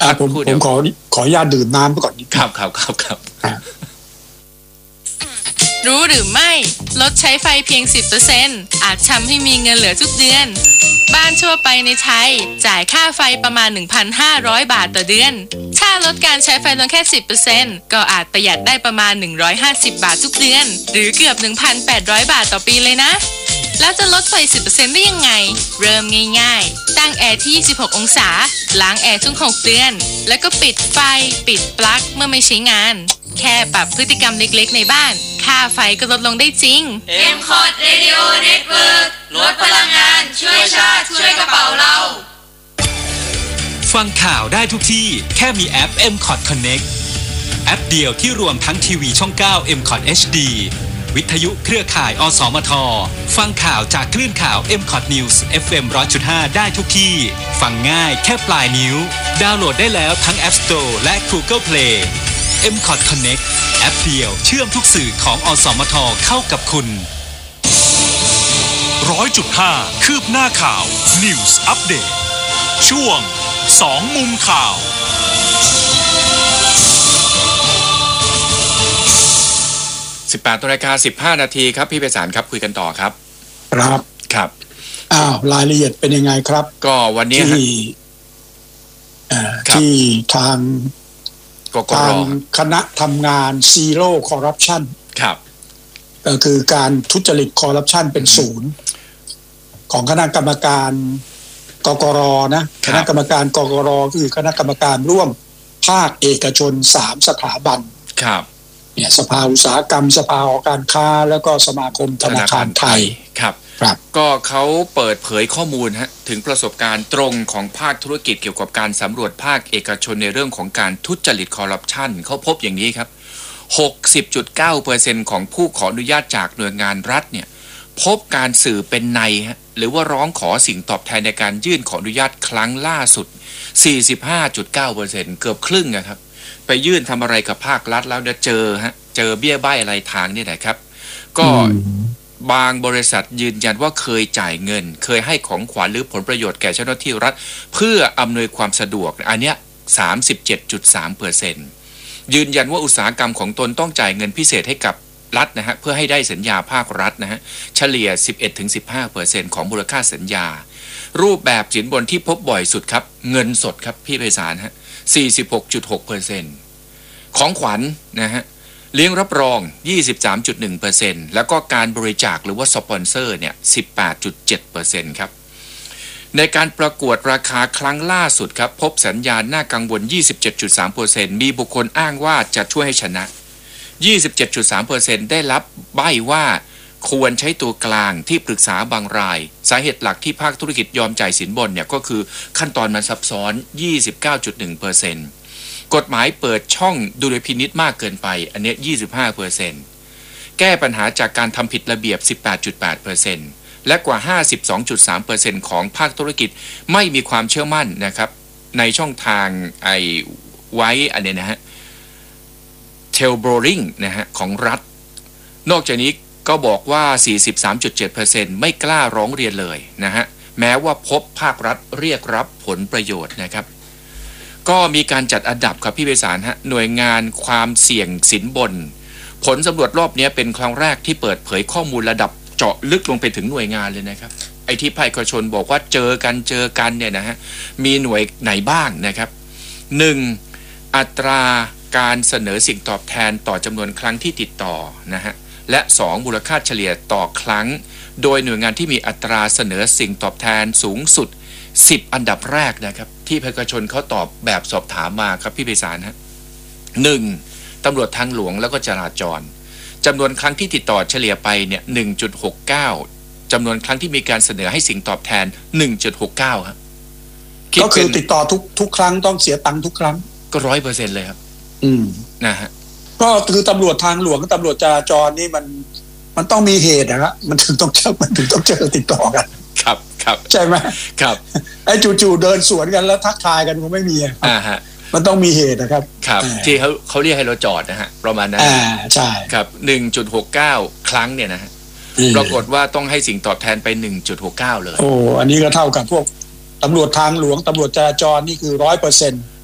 พักผมขออนุญาตดื่มน้ำไปก่อนนิดครับรู้หรือไม่ลดใช้ไฟเพียง 10% อาจทำให้มีเงินเหลือทุกเดือนบ้านทั่วไปในไทยจ่ายค่าไฟประมาณ 1,500 บาทต่อเดือนถ้าลดการใช้ไฟลงแค่ 10% ก็อาจประหยัดได้ประมาณ150 บาททุกเดือนหรือเกือบ 1,800 บาทต่อปีเลยนะแล้วจะลดไฟ 10% ได้ยังไงเริ่มง่ายๆตั้งแอร์ที่26องศาล้างแอร์ทุก6เดือนแล้วก็ปิดไฟปิดปลั๊กเมื่อไม่ใช้งานแค่ปรับพฤติกรรมเล็กๆในบ้านค่าไฟก็ลดลงได้จริง MCOT Radio Network ลดพลังงานช่วยชาติช่วยกระเป๋าเราฟังข่าวได้ทุกที่แค่มีแอป MCOT Connect แอปเดียวที่รวมทั้งทีวีช่อง 9 MCOT HD วิทยุเครือข่ายอสมทฟังข่าวจากคลื่นข่าว MCOT News FM 100.5 ได้ทุกที่ฟังง่ายแค่ปลายนิ้วดาวน์โหลดได้แล้วทั้ง App Store และ Google Play MCOT Connect แอปเดียวเชื่อมทุกสื่อของอสมทเข้ากับคุณ 100.5 คืบหน้าข่าว News Update ช่วง2มุมข่าว 18:15 นาทีครับพี่ไพศาลครับคุยกันต่อครับครับรายละเอียดเป็นยังไงครับก็วันนี้ที่ทางกกร. คณะทำงาน Zero Corruption ครับก็คือการทุจริตคอร์รัปชันเป็นศูนย์ของคณะกรรมการกกร.นะคณะกรรมการกกร.คือคณะกรรมการร่วมภาคเอกชน3สถาบันครับเนี่ยสภาอุตสาหกรรมสภาหอการค้าแล้วก็สมาคมธนาคารไทยครับก็เขาเปิดเผยข้อมูลถึงประสบการณ์ตรงของภาคธุรกิจเกี่ยวกับการสำรวจภาคเอกชนในเรื่องของการทุจริตคอร์รัปชันเขาพบอย่างนี้ครับ 60.9% ของผู้ขออนุญาตจากหน่วยงานรัฐเนี่ยพบการสื่อเป็นในหรือว่าร้องขอสิ่งตอบแทนในการยื่นขออนุญาตครั้งล่าสุด 45.9% เกือบครึ่งนะครับไปยื่นทำอะไรกับภาครัฐแล้วเนี่ยเจอเบี้ยใบ้อะไรทางนี่แหละครับก็บางบริษัทยืนยันว่าเคยจ่ายเงินเคยให้ของขวัญหรือผลประโยชน์แก่เจ้าหน้าที่รัฐเพื่ออำนวยความสะดวกอันเนี้ย 37.3% ยืนยันว่าอุตสาหกรรมของตนต้องจ่ายเงินพิเศษให้กับรัฐนะฮะเพื่อให้ได้สัญญาภาครัฐนะฮะเฉลี่ย 11-15% ของมูลค่าสัญญารูปแบบสินบนที่พบบ่อยสุดครับเงินสดครับพี่ไพศาลฮะ 46.6% ของขวัญนะฮะเลี้ยงรับรอง 23.1% แล้วก็การบริจาคหรือว่าสปอนเซอร์เนี่ย 18.7% ครับในการประกวดราคาครั้งล่าสุดครับพบสัญญาณน่ากังวล 27.3% มีบุคคลอ้างว่าจะช่วยให้ชนะ 27.3% ได้รับใบ้ว่าควรใช้ตัวกลางที่ปรึกษาบางรายสาเหตุหลักที่ภาคธุรกิจยอมจ่ายสินบนเนี่ยก็คือขั้นตอนมันซับซ้อน 29.1%กฎหมายเปิดช่องดุลพินิจมากเกินไปอันนี้ 25% แก้ปัญหาจากการทำผิดระเบียบ 18.8% และกว่า 52.3% ของภาคธุรกิจไม่มีความเชื่อมั่นนะครับในช่องทางไว้อันนี้นะฮะtailboring นะฮะของรัฐนอกจากนี้ก็บอกว่า 43.7% ไม่กล้าร้องเรียนเลยนะฮะแม้ว่าพบภาครัฐเรียกรับผลประโยชน์นะครับก็มีการจัดอันดับครับพี่ไพศาลฮะหน่วยงานความเสี่ยงสินบนผลสำรวจรอบนี้เป็นครั้งแรกที่เปิดเผยข้อมูลระดับเจาะลึกลงไปถึงหน่วยงานเลยนะครับไอ้ที่ภาคเอกชนบอกว่าเจอกันเนี่ยนะฮะมีหน่วยไหนบ้างนะครับ 1. อัตราการเสนอสิ่งตอบแทนต่อจำนวนครั้งที่ติดต่อนะฮะและ 2. มูลค่าเฉลี่ยต่อครั้งโดยหน่วยงานที่มีอัตราเสนอสิ่งตอบแทนสูงสุด10อันดับแรกนะครับที่ภาคเอกชนเขาตอบแบบสอบถามมาครับพี่ไพศาลฮะ 1. ตำรวจทางหลวงแล้วก็จราจรจำนวนครั้งที่ติดต่อเฉลี่ยไปเนี่ย 1.69 จำนวนครั้งที่มีการเสนอให้สิ่งตอบแทน 1.69 ครับก็คือติดต่อทุกครั้งต้องเสียตังค์ทุกครั้งก็ 100% เลยครับนะฮะก็คือตำรวจทางหลวงกับตำรวจจราจรนี่มันต้องมีเหตุนะครับมันถึงต้องเจอติดต่อกันครับใช่ไหมครับไอ้จู่ๆเดินสวนกันแล้วทักทายกันคงไม่มีฮะมันต้องมีเหตุนะครับครับที่เขาเรียกให้เราจอดนะฮะประมาณนั้นใช่ครับ 1.69 ครั้งเนี่ยนะฮะปรากฏว่าต้องให้สิ่งตอบแทนไป 1.69 เลยโอ้อันนี้ก็เท่ากับพวกตำรวจทางหลวงตำรวจจราจรนี่คือ 100%